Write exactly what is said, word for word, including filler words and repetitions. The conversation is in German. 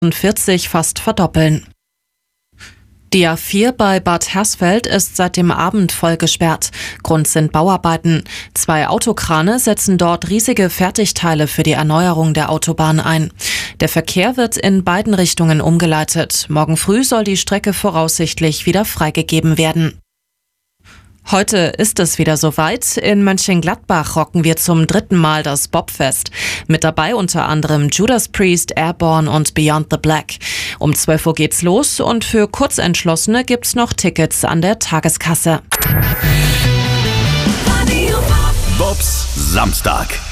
vierzig fast verdoppeln. Die A vier bei Bad Hersfeld ist seit dem Abend voll gesperrt. Grund sind Bauarbeiten. Zwei Autokrane setzen dort riesige Fertigteile für die Erneuerung der Autobahn ein. Der Verkehr wird in beiden Richtungen umgeleitet. Morgen früh soll die Strecke voraussichtlich wieder freigegeben werden. Heute ist es wieder soweit. In Mönchengladbach rocken wir zum dritten Mal das Bobfest. Mit dabei unter anderem Judas Priest, Airborne und Beyond the Black. Um zwölf Uhr geht's los und für Kurzentschlossene gibt's noch Tickets an der Tageskasse. Bobs Samstag.